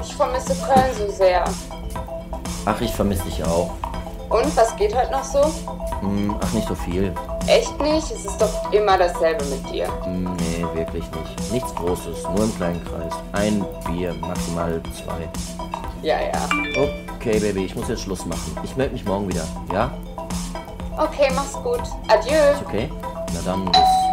ich vermisse Köln so sehr. Ach, ich vermisse dich auch. Und, was geht heute noch so? Ach, nicht so viel. Echt nicht? Es ist doch immer dasselbe mit dir. Nee, wirklich nicht. Nichts Großes, nur im kleinen Kreis. Ein Bier, maximal 2. Ja, ja. Okay, Baby, ich muss jetzt Schluss machen. Ich melde mich morgen wieder, ja? Okay, mach's gut. Adieu. Ist okay? Na dann, bis